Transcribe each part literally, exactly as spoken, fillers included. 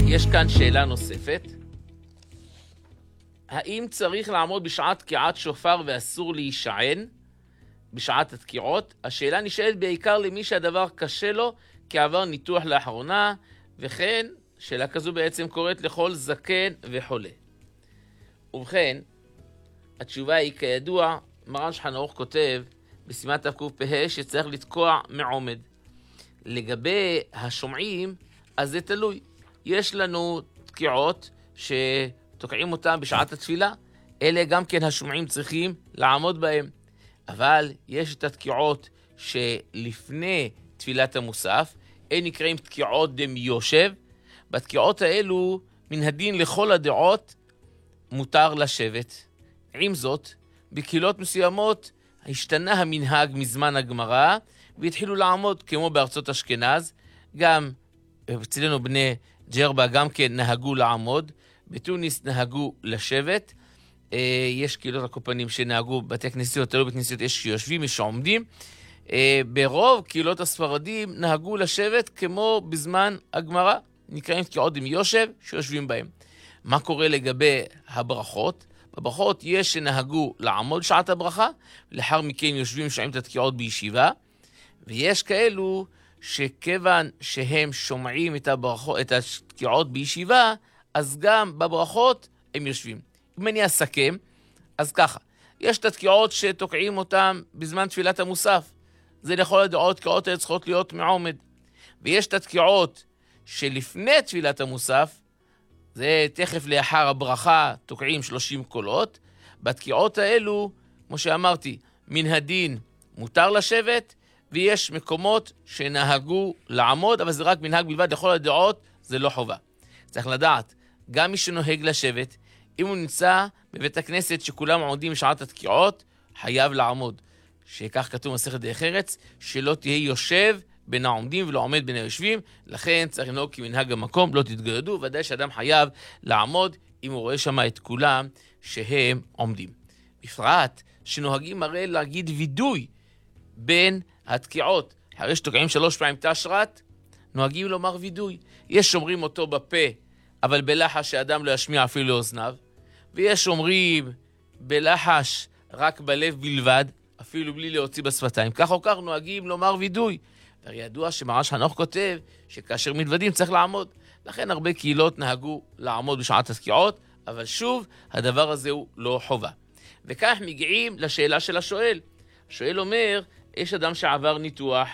יש כאן שאלה נוספת. האם צריך לעמוד בשעת תקיעת שופר ואסור להישען בשעת התקיעות? השאלה נשאלת בעיקר למי שהדבר קשה לו, כי עבר ניתוח לאחרונה, וכן שאלה כזו בעצם קורית לכל זקן וחולה. ובכן, התשובה היא כידוע, מרן שולחן ערוך כותב בסימן תקפ"ה שצריך לתקוע מעומד. לגבי השומעים, אז זה תלוי. יש לנו תקיעות שתוקעים אותם בשעת התפילה, אלה גם כן השומעים צריכים לעמוד בהם. אבל יש את התקיעות שלפני תפילת המוסף, הן נקראים תקיעות דמיושב. בתקיעות האלו, מן הדין לכל הדעות, מותר לשבת. עם זאת, בקהילות מסוימות, השתנה המנהג מזמן הגמרא, והתחילו לעמוד כמו בארצות אשכנז. גם אצלנו בני ג'רבה גם כן נהגו לעמוד, בתוניס נהגו לשבת. יש קהילות הקופנים שנהגו בתי כנסיות, תלוי בכנסיות יש שיושבים, יש שעומדים. ברוב קהילות הספרדים נהגו לשבת כמו בזמן הגמרא, נקראים תקיעות דמיושב שיושבים בהם. מה קורה לגבי הברכות? בברכות יש שנהגו לעמוד שעת הברכה, לאחר מכן יושבים שומעים את התקיעות בישיבה, ויש כאלו שכיוון שהם שומעים את הברכות, את התקיעות בישיבה, אז גם בברכות הם יושבים. אם אני אסכם, אז ככה, יש את התקיעות שתוקעים אותם בזמן תפילת המוסף, זה לכל הדעות, תקיעות האלה צריכות להיות מעומד. ויש את התקיעות שלפני תפילת המוסף, זה תכף לאחר הברכה תוקעים שלושים קולות. בתקיעות האלו, כמו שאמרתי, מן הדין מותר לשבת, ויש מקומות שנהגו לעמוד, אבל זה רק מנהג בלבד, לכל הדעות זה לא חובה. צריך לדעת, גם מי שנוהג לשבת, אם הוא נמצא בבית הכנסת שכולם עומדים בשעת התקיעות, חייב לעמוד. שכך כתוב מסכת דרך ארץ, שלא תהיה יושב בין העומדים ולא עומד בין היושבים, לכן צריך לנהוג כמנהג המקום, לא תתגודדו, ודאי שאדם חייב לעמוד אם הוא רואה שם את כולם שהם עומדים. בפרט שנוהגים הרי להגיד וידוי בין התקיעות. הרי שתוקעים שלוש פעמים תשרת, נוהגים לומר וידוי. יש שומרים אותו בפה, אבל בלחש שאדם לא ישמיע אפילו לאוזניו, ויש שומרים בלחש רק בלב בלבד, אפילו בלי להוציא בשפתיים. כך או כך נוהגים לומר וידוי. הרי ידוע שמרן שולחן ערוך כותב שכאשר מתוודים צריך לעמוד. לכן הרבה קהילות נהגו לעמוד בשעת התקיעות, אבל שוב, הדבר הזה הוא לא חובה. וכך מגיעים לשאלה של השואל. השואל אומר, יש אדם שעבר ניתוח,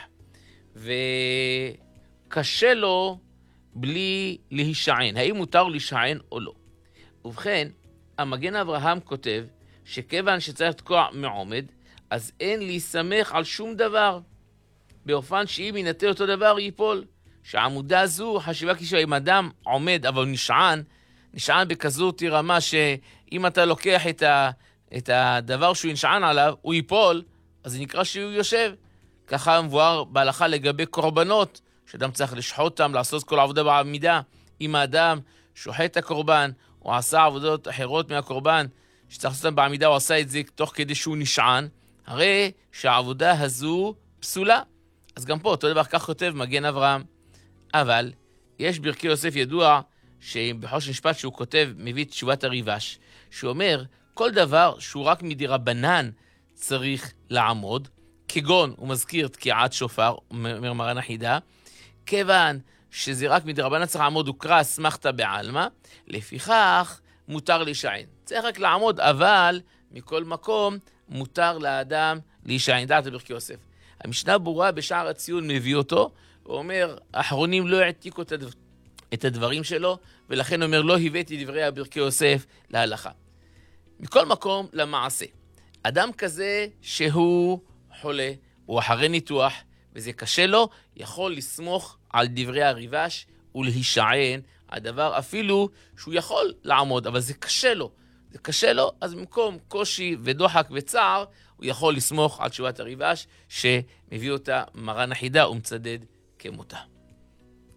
וקשה לו בלי להישען. האם מותר להישען או לא? ובכן, המגן אברהם כותב, שכיוון שצריך לתקוע מעומד, אז אין להסתמך על שום דבר. באופן שאם ינטה אותו דבר ייפול. שהעמודה זו חשיבה כשאם אדם עומד אבל נשען, נשען בכזאת רמה שאם אתה לוקח את, ה, את הדבר שהוא נשען עליו, הוא ייפול, אז זה נקרא שהוא יושב. ככה מבואר בהלכה לגבי קורבנות, שאדם צריך לשחוט אותם, לעשות כל העבודה בעמידה. אם האדם שוחט את הקורבן, או עשה עבודות אחרות מהקורבן, שצריך לעשות אותם בעמידה, הוא עשה את זה תוך כדי שהוא נשען, הרי שהעבודה הזו פסולה. אז גם פה, אותו דבר כך כותב מגן אברהם. אבל יש ברכי יוסף ידוע, שבחושן משפט שהוא כותב, מביא תשובת הריבש, שהוא אומר, כל דבר שהוא רק מדרבנן צריך לעמוד, כגון, הוא מזכיר תקיעת שופר, אומר מרן החידה, כיוון שזה רק מדרבנן צריך לעמוד, הוא קרא אסמכתא בעלמא, לפיכך מותר להישען. צריך רק לעמוד, אבל מכל מקום מותר לאדם להישען. דעת ברכי יוסף. המשנה ברורה בשער הציון מביא אותו, הוא אומר, האחרונים לא העתיקו את הדברים שלו, ולכן אומר, לא הבאתי דברי הברכי יוסף להלכה. מכל מקום, למעשה. אדם כזה שהוא חולה, הוא אחרי ניתוח, וזה קשה לו, יכול לסמוך על דברי הריבש ולהישען, הדבר אפילו שהוא יכול לעמוד, אבל זה קשה לו. זה קשה לו, אז במקום קושי ודוחק וצער, הוא יכול לסמוך על תשובת הריבש, שמביא אותה מרן החידה ומצדד כמותה.